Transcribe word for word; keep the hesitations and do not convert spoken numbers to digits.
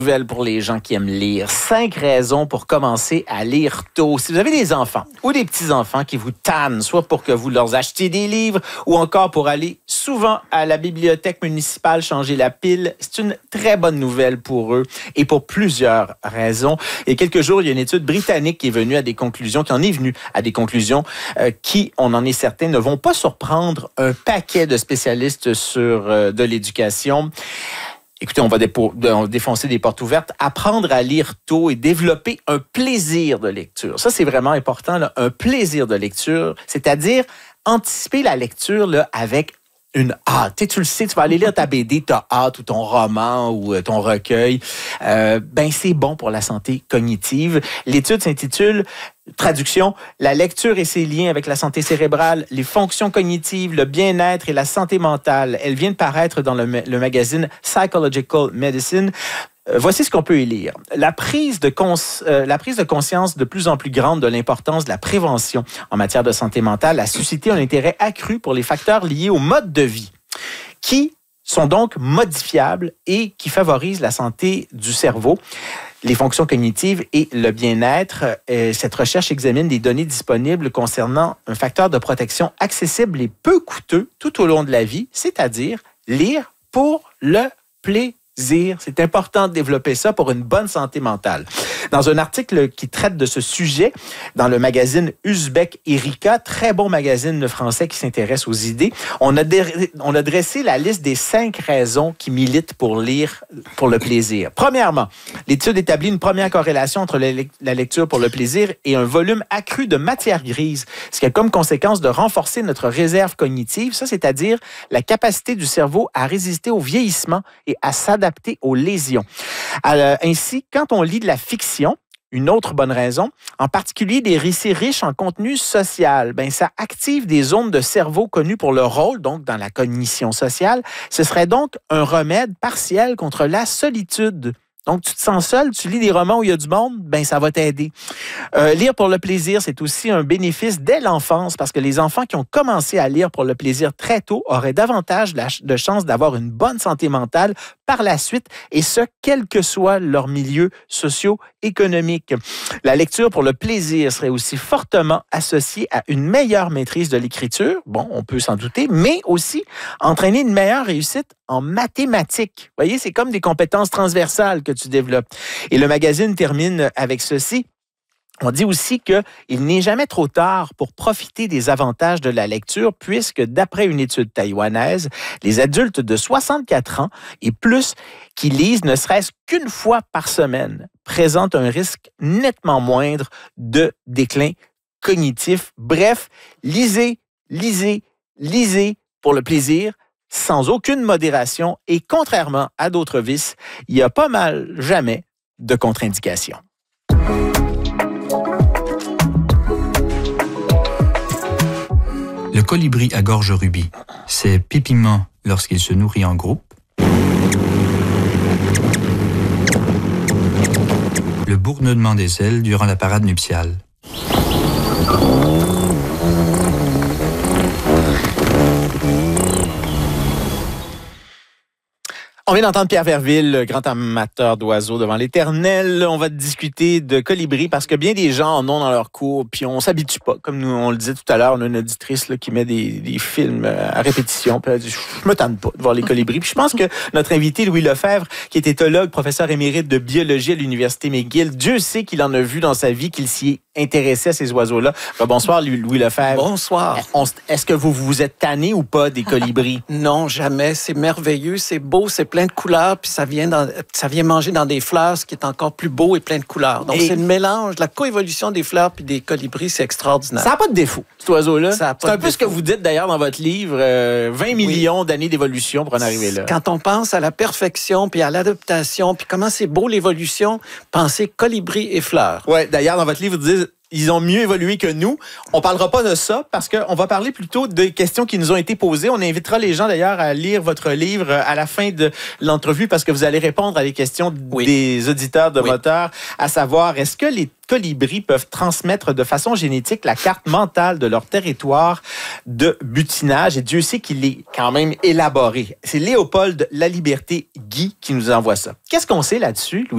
Nouvelle pour les gens qui aiment lire. Cinq raisons pour commencer à lire tôt. Si vous avez des enfants ou des petits-enfants qui vous tannent, soit pour que vous leur achetiez des livres ou encore pour aller souvent à la bibliothèque municipale changer la pile, c'est une très bonne nouvelle pour eux et pour plusieurs raisons. Il y a quelques jours, il y a une étude britannique qui est venue à des conclusions, qui en est venue à des conclusions euh, qui, on en est certain, ne vont pas surprendre un paquet de spécialistes sur euh, de l'éducation. Écoutez, on va, dépo- on va défoncer des portes ouvertes. Apprendre à lire tôt et développer un plaisir de lecture. Ça, c'est vraiment important, là, un plaisir de lecture, c'est-à-dire anticiper la lecture là, avec une hâte. Tu sais, tu le sais, tu vas aller lire ta B D, ta hâte ou ton roman ou ton recueil. Euh, ben, c'est bon pour la santé cognitive. L'étude s'intitule Traduction, la lecture et ses liens avec la santé cérébrale, les fonctions cognitives, le bien-être et la santé mentale. Elle vient de paraître dans le, le magazine Psychological Medicine. Euh, voici ce qu'on peut y lire. La prise, de cons, euh, la prise de conscience de plus en plus grande de l'importance de la prévention en matière de santé mentale a suscité un intérêt accru pour les facteurs liés au mode de vie qui sont donc modifiables et qui favorisent la santé du cerveau, les fonctions cognitives et le bien-être. Euh, cette recherche examine des données disponibles concernant un facteur de protection accessible et peu coûteux tout au long de la vie, c'est-à-dire lire pour le plaisir. C'est important de développer ça pour une bonne santé mentale. Dans un article qui traite de ce sujet, dans le magazine Uzbek Erika, très bon magazine français qui s'intéresse aux idées, on a, dé- on a dressé la liste des cinq raisons qui militent pour lire pour le plaisir. Premièrement, l'étude établit une première corrélation entre la, le- la lecture pour le plaisir et un volume accru de matière grise, ce qui a comme conséquence de renforcer notre réserve cognitive, ça c'est-à-dire la capacité du cerveau à résister au vieillissement et à s'adapter aux lésions. Alors, ainsi, quand on lit de la fiction, une autre bonne raison, en particulier des récits riches en contenu social, ben ça active des zones de cerveau connues pour leur rôle, donc dans la cognition sociale. Ce serait donc un remède partiel contre la solitude. Donc, tu te sens seul, tu lis des romans où il y a du monde, ben ça va t'aider. Euh, lire pour le plaisir, c'est aussi un bénéfice dès l'enfance parce que les enfants qui ont commencé à lire pour le plaisir très tôt auraient davantage de chances d'avoir une bonne santé mentale par la suite, et ce, quel que soit leur milieu socio-économique. La lecture pour le plaisir serait aussi fortement associée à une meilleure maîtrise de l'écriture, bon, on peut s'en douter, mais aussi entraîner une meilleure réussite en mathématiques. Vous voyez, c'est comme des compétences transversales que tu développes. Et le magazine termine avec ceci. On dit aussi qu'il n'est jamais trop tard pour profiter des avantages de la lecture puisque, d'après une étude taïwanaise, les adultes de soixante-quatre ans et plus qui lisent ne serait-ce qu'une fois par semaine présentent un risque nettement moindre de déclin cognitif. Bref, lisez, lisez, lisez pour le plaisir, sans aucune modération et contrairement à d'autres vices, il y a pas mal jamais de contre-indications. Le colibri à gorge rubis, c'est pipiment lorsqu'il se nourrit en groupe. Le bourdonnement des ailes durant la parade nuptiale. On vient d'entendre Pierre Verville, grand amateur d'oiseaux devant l'Éternel. On va discuter de colibri parce que bien des gens en ont dans leur cours, puis on s'habitue pas. Comme nous, on le disait tout à l'heure, on a une auditrice là, qui met des, des films à répétition. Puis elle dit, je me tente pas de voir les colibris. Puis je pense que notre invité, Louis Lefebvre, qui est éthologue, professeur émérite de biologie à l'Université McGill, Dieu sait qu'il en a vu dans sa vie, qu'il s'y est intéressé à ces oiseaux-là. Ben, bonsoir, Louis Lefebvre. Bonsoir. On, est-ce que vous vous êtes tanné ou pas des colibris? Non, jamais. C'est merveilleux, c'est beau, c'est plein de couleurs, puis ça vient, dans, ça vient manger dans des fleurs, ce qui est encore plus beau et plein de couleurs. Donc, et c'est le mélange, la coévolution des fleurs puis des colibris, c'est extraordinaire. Ça n'a pas de défaut, cet oiseau-là. Ça a pas c'est un de peu défaut. ce que vous dites d'ailleurs dans votre livre, euh, vingt millions oui. d'années d'évolution pour en arriver là. Quand on pense à la perfection, puis à l'adaptation, puis comment c'est beau l'évolution, pensez colibri et fleurs. Oui, d'ailleurs, dans votre livre, vous dites ils ont mieux évolué que nous. On parlera pas de ça parce qu'on va parler plutôt des questions qui nous ont été posées. On invitera les gens d'ailleurs à lire votre livre à la fin de l'entrevue parce que vous allez répondre à des questions oui. des auditeurs de oui. moteurs, à savoir, est-ce que les colibris peuvent transmettre de façon génétique la carte mentale de leur territoire de butinage? Et Dieu sait qu'il est quand même élaboré. C'est Léopold Laliberté Guy qui nous envoie ça. Qu'est-ce qu'on sait là-dessus, Louis?